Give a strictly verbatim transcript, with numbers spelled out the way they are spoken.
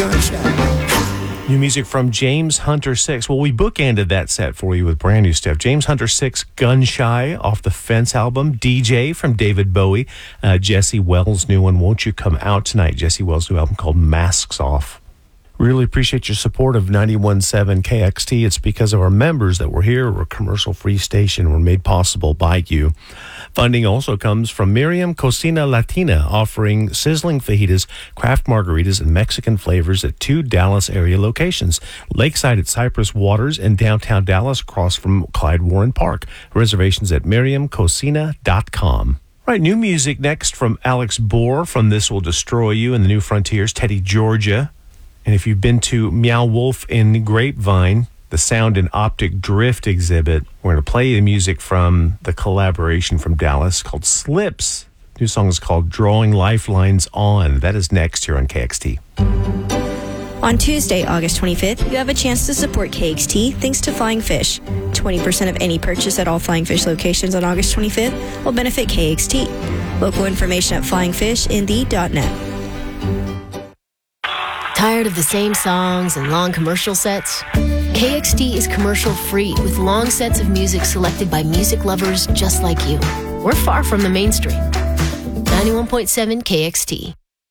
Gunshine. New music from James Hunter six. Well, we bookended that set for you with brand new stuff. James Hunter six, Gun Shy off the Fence album. D J from David Bowie. Uh, Jesse Wells' new one, Won't You Come Out Tonight. Jesse Wells' new album called Masks Off. Really appreciate your support of ninety-one point seven K X T. It's because of our members that we're here. We're a commercial-free station. We're made possible by you. Funding also comes from Miriam Cocina Latina, offering sizzling fajitas, craft margaritas, and Mexican flavors at two Dallas area locations. Lakeside at Cypress Waters in downtown Dallas, across from Clyde Warren Park. Reservations at miriam cocina dot com. Right, new music next from Alex Bohr from This Will Destroy You and the New Frontiers, Teddy Georgia. And if you've been to Meow Wolf in Grapevine, the Sound and Optic Drift exhibit, we're going to play the music from the collaboration from Dallas called Slips. The new song is called Drawing Lifelines On. That is next here on K X T. On Tuesday, August twenty-fifth, you have a chance to support K X T thanks to Flying Fish. twenty percent of any purchase at all Flying Fish locations on August twenty-fifth will benefit K X T. Local information at flying fish in the dot net. Tired of the same songs and long commercial sets? K X T is commercial-free with long sets of music selected by music lovers just like you. We're far from the mainstream. ninety-one point seven K X T.